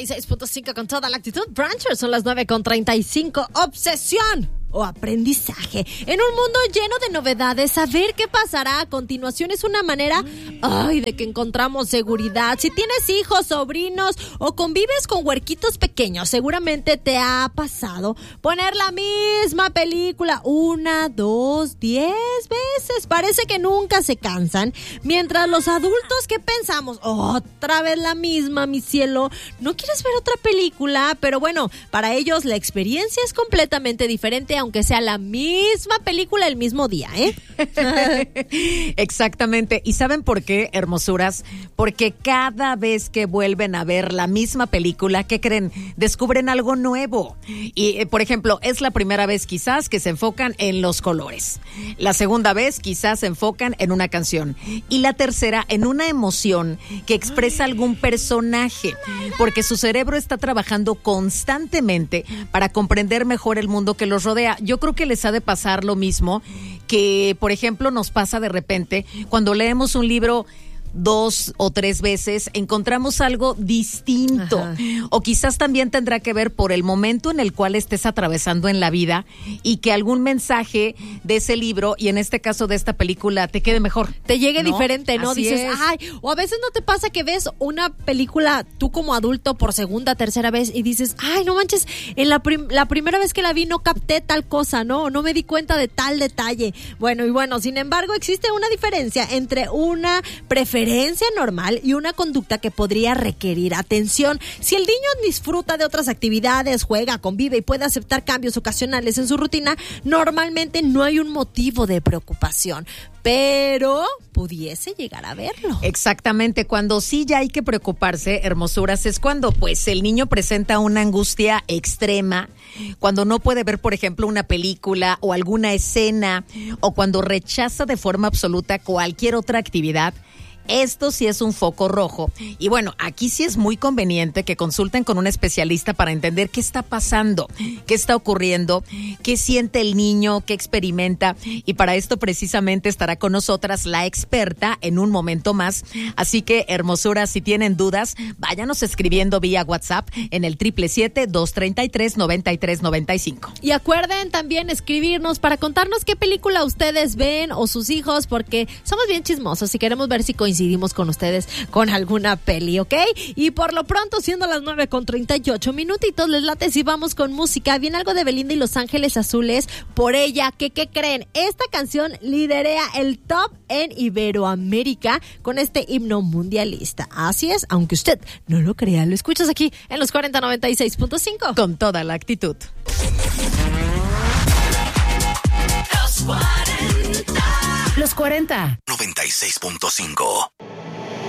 96.5 con toda la actitud. Brancher, son las 9:35. Obsesión o aprendizaje. En un mundo lleno de novedades, saber qué pasará a continuación es una manera de que encontramos seguridad. Si tienes hijos, sobrinos o convives con huerquitos pequeños, seguramente te ha pasado poner la misma película 1, 2, 10 veces. Parece que nunca se cansan. Mientras los adultos, ¿qué pensamos? Otra vez la misma, mi cielo. ¿No quieres ver otra película? Pero bueno, para ellos la experiencia es completamente diferente, aunque sea la misma película el mismo día, ¿eh? Exactamente. ¿Y saben por qué, hermosuras? Porque cada vez que vuelven a ver la misma película, ¿qué creen? Descubren algo nuevo. Y, por ejemplo, es la primera vez quizás que se enfocan en los colores. La segunda vez quizás se enfocan en una canción. Y la tercera en una emoción que expresa algún personaje. Porque su cerebro está trabajando constantemente para comprender mejor el mundo que los rodea. Yo creo que les ha de pasar lo mismo que, por ejemplo, nos pasa de repente cuando leemos un libro 2 o 3 veces, encontramos algo distinto. Ajá. O quizás también tendrá que ver por el momento en el cual estés atravesando en la vida y que algún mensaje de ese libro, y en este caso de esta película, te quede mejor. Te llegue diferente, ¿no? Así dices, es. O a veces no te pasa que ves una película tú como adulto por segunda, tercera vez y dices, no manches, en la primera vez que la vi no capté tal cosa, ¿no? No me di cuenta de tal detalle. Bueno, sin embargo, existe una diferencia entre una preferencia normal y una conducta que podría requerir atención. Si el niño disfruta de otras actividades, juega, convive y puede aceptar cambios ocasionales en su rutina, normalmente no hay un motivo de preocupación. Pero pudiese llegar a verlo. Exactamente, cuando sí ya hay que preocuparse, hermosuras, es cuando pues el niño presenta una angustia extrema, cuando no puede ver, por ejemplo, una película o alguna escena, o cuando rechaza de forma absoluta cualquier otra actividad. Esto sí es un foco rojo. Y bueno, aquí sí es muy conveniente que consulten con un especialista para entender qué está pasando, qué está ocurriendo, qué siente el niño, qué experimenta. Y para esto precisamente estará con nosotras la experta en un momento más. Así que, hermosuras, si tienen dudas, váyanos escribiendo vía WhatsApp en el 777-233-9395. Y acuerden también escribirnos para contarnos qué película ustedes ven o sus hijos, porque somos bien chismosos y queremos ver si coincidimos con ustedes con alguna peli, ¿ok? Y por lo pronto, siendo las 9:38 minutitos, les late si vamos con música. Viene algo de Belinda y Los Ángeles Azules. Por ella, ¿qué creen? Esta canción liderea el top en Iberoamérica con este himno mundialista. Así es, aunque usted no lo crea, lo escuchas aquí en los 4096.5. Con toda la actitud. Los 40. 96.5.